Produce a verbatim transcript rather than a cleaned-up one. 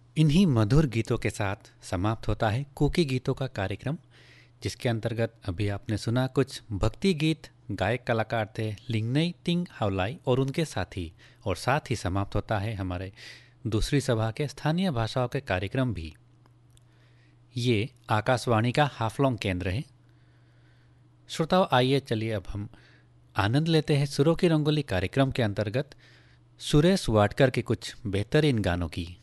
इन्हीं मधुर गीतों के साथ समाप्त होता है कूकी गीतों का कार्यक्रम, जिसके अंतर्गत अभी आपने सुना कुछ भक्ति गीत। गायक कलाकार थे लिंगनई तिंग हावलाई और उनके साथी। और साथ ही समाप्त होता है हमारे दूसरी सभा के स्थानीय भाषाओं के कार्यक्रम भी। ये आकाशवाणी का हाफलोंग केंद्र है। श्रोताओं, आइए चलिए अब हम आनंद लेते हैं सुरों की रंगोली कार्यक्रम के अंतर्गत सुरेश वाडकर के कुछ बेहतरीन गानों की।